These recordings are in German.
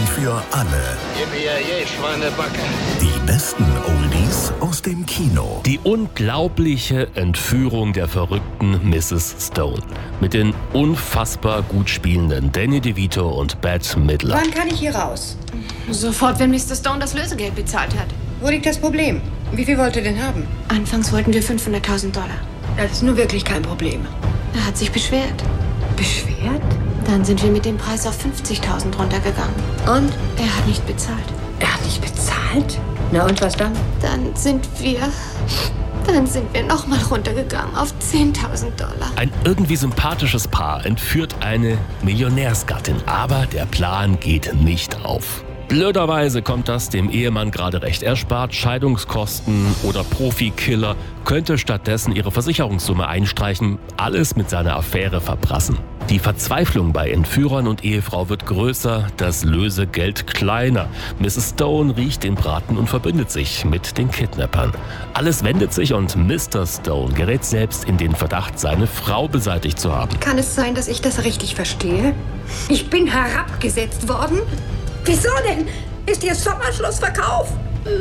für alle. Gib mir je Schweinebacke. Die besten Oldies aus dem Kino. Die unglaubliche Entführung der verrückten Mrs. Stone. Mit den unfassbar gut spielenden Danny DeVito und Bette Midler. Wann kann ich hier raus? Sofort, wenn Mr. Stone das Lösegeld bezahlt hat. Wo liegt das Problem? Wie viel wollt ihr denn haben? Anfangs wollten wir $500.000. Das ist nur wirklich kein Problem. Er hat sich beschwert. Beschwert? Dann sind wir mit dem Preis auf 50.000 runtergegangen. Und? Er hat nicht bezahlt. Er hat nicht bezahlt? Na und was dann? Dann sind wir nochmal runtergegangen auf $10.000. Ein irgendwie sympathisches Paar entführt eine Millionärsgattin, aber der Plan geht nicht auf. Blöderweise kommt das dem Ehemann gerade recht. Er spart Scheidungskosten oder Profikiller, könnte stattdessen ihre Versicherungssumme einstreichen, alles mit seiner Affäre verprassen. Die Verzweiflung bei Entführern und Ehefrau wird größer, das Lösegeld kleiner. Mrs. Stone riecht den Braten und verbündet sich mit den Kidnappern. Alles wendet sich und Mr. Stone gerät selbst in den Verdacht, seine Frau beseitigt zu haben. Kann es sein, dass ich das richtig verstehe? Ich bin herabgesetzt worden? Wieso denn? Ist Ihr Sommerschluss verkauft?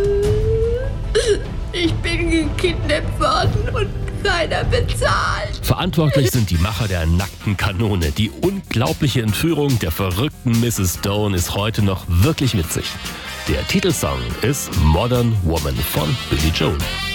Ich bin gekidnappt worden und keiner bezahlt. Verantwortlich sind die Macher der Nackten Kanone. Die unglaubliche Entführung der verrückten Mrs. Stone ist heute noch wirklich witzig. Der Titelsong ist Modern Woman von Billy Joel.